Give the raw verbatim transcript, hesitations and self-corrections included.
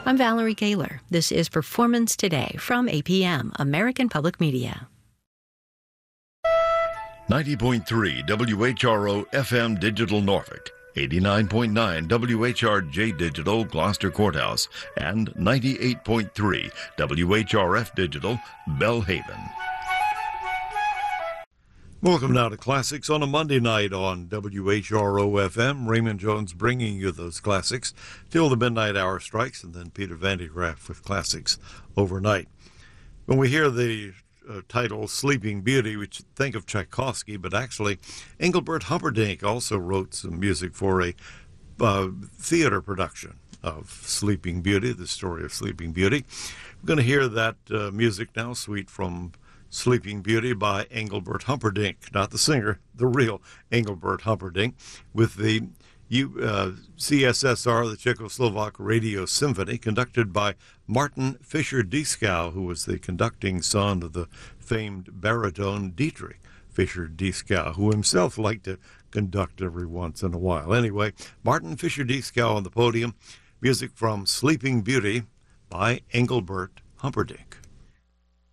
I'm Valerie Gaylor. This is Performance Today from A P M, American Public Media. ninety point three W H R O F M Digital Norfolk, eighty-nine point nine W H R J Digital Gloucester Courthouse, and ninety-eight point three W H R F Digital Belhaven. Welcome now to Classics on a Monday night on W H R O F M. Raymond Jones bringing you those classics till the midnight hour strikes, and then Peter Van de Graaff with Classics Overnight. When we hear the uh, title Sleeping Beauty, we think of Tchaikovsky, but actually Engelbert Humperdinck also wrote some music for a uh, theater production of Sleeping Beauty, the story of Sleeping Beauty. We're going to hear that uh, music now, Suite from Sleeping Beauty by Engelbert Humperdinck, not the singer, the real Engelbert Humperdinck, with the U, uh, C S S R, the Czechoslovak Radio Symphony, conducted by Martin Fischer-Dieskau, who was the conducting son of the famed baritone Dietrich Fischer-Dieskau, who himself liked to conduct every once in a while. Anyway, Martin Fischer-Dieskau on the podium, music from Sleeping Beauty by Engelbert Humperdinck.